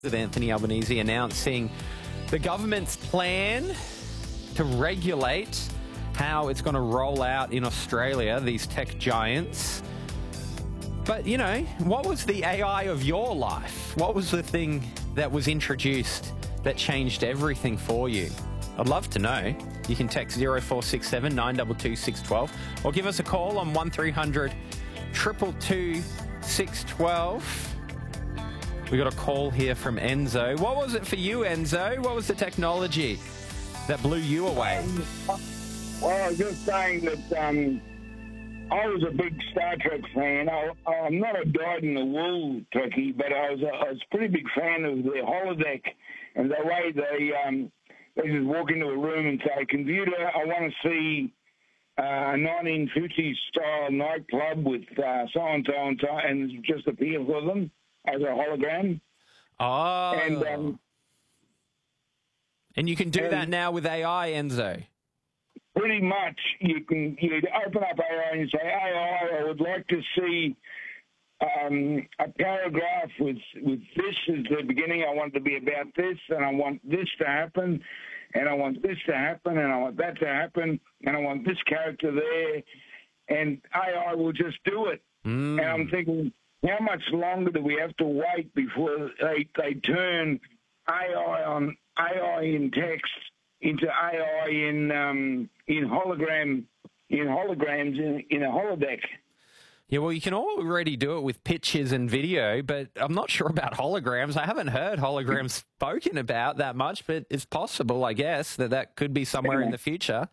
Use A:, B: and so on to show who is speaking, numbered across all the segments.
A: With Anthony Albanese announcing the government's plan to regulate how it's going to roll out in Australia, these tech giants. But, you know, what was the AI of your life? What was the thing that was introduced that changed everything for you? I'd love to know. You can text 0467 922 612 or give us a call on 1300 222 612. We got a call here from Enzo. What was it for you, Enzo? What was the technology that blew you away?
B: Well, I was just saying that I was a big Star Trek fan. I'm not a dyed-in-the-wool Trekkie, but I was a pretty big fan of the holodeck and the way they just walk into a room and say, "Computer, I want to see a 1950s style nightclub with so-and-so and so," and just appear for them as a hologram.
A: Oh. And you can do that now with AI, Enzo.
B: Pretty much. You'd open up AI and say, "AI, I would like to see a paragraph with this as the beginning. I want it to be about this, and I want this to happen, and I want this to happen, and I want that to happen, and I want this character there," and AI will just do it. And I'm thinking, how much longer do we have to wait before they turn AI in text into AI in holograms in a holodeck?
A: Yeah, well, you can already do it with pictures and video, but I'm not sure about holograms. I haven't heard holograms spoken about that much, but it's possible, I guess, that could be somewhere in the future.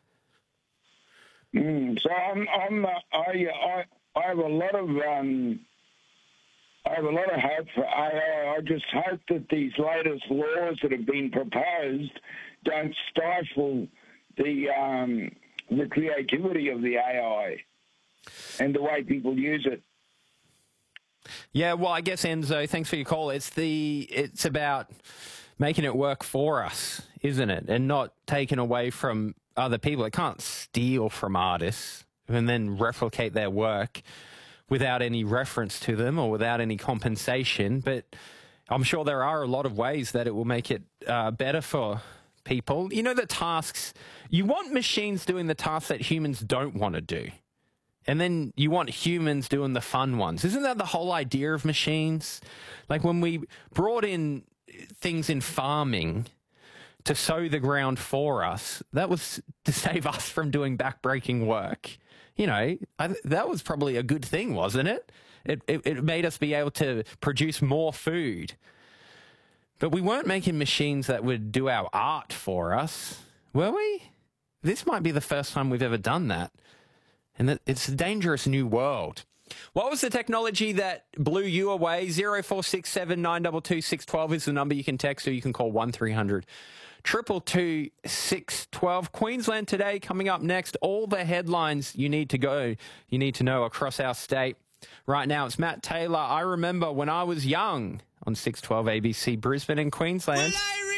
B: So I have a lot of hope for AI. I just hope that these latest laws that have been proposed don't stifle the creativity of the AI and the way people use it.
A: Yeah, well, I guess, Enzo, thanks for your call. It's about making it work for us, isn't it? And not taken away from other people. It can't steal from artists and then replicate their work without any reference to them or without any compensation. But I'm sure there are a lot of ways that it will make it better for people. You know, the tasks, you want machines doing the tasks that humans don't want to do. And then you want humans doing the fun ones. Isn't that the whole idea of machines? Like when we brought in things in farming to sow the ground for us, that was to save us from doing backbreaking work. You know, that was probably a good thing, wasn't it? It made us be able to produce more food. But we weren't making machines that would do our art for us, were we? This might be the first time we've ever done that. And it's a dangerous new world. What was the technology that blew you away? 0467 922 612 is the number you can text, or you can call 1300 222 612. Queensland Today coming up next. All the headlines you need to know across our state. Right now, it's Matt Taylor. I remember when I was young on 612 ABC, Brisbane and Queensland.